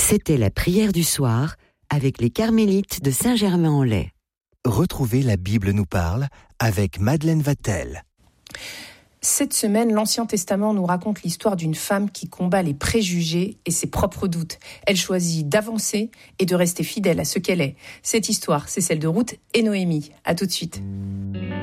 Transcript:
C'était la prière du soir avec les Carmélites de Saint-Germain-en-Laye. Retrouvez La Bible nous parle avec Madeleine Vatel. Cette semaine, l'Ancien Testament nous raconte l'histoire d'une femme qui combat les préjugés et ses propres doutes. Elle choisit d'avancer et de rester fidèle à ce qu'elle est. Cette histoire, c'est celle de Ruth et Noémie. À tout de suite.